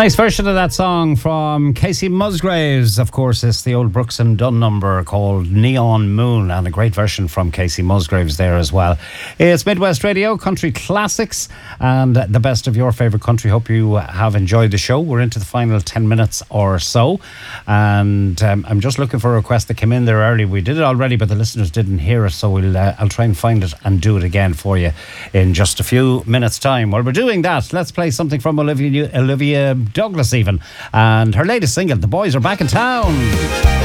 Nice version of that song from Casey Musgraves. Of course, it's the old Brooks and Dunn number called Neon Moon, and a great version from Casey Musgraves there as well. It's Midwest Radio, country classics, and the best of your favourite country. Hope you have enjoyed the show. We're into the final 10 minutes or so, and I'm just looking for a request that came in there early. We did it already, but the listeners didn't hear it, so I'll try and find it and do it again for you in just a few minutes' time. While we're doing that, let's play something from Olivia Douglas even, and her latest single, The Boys Are Back in Town.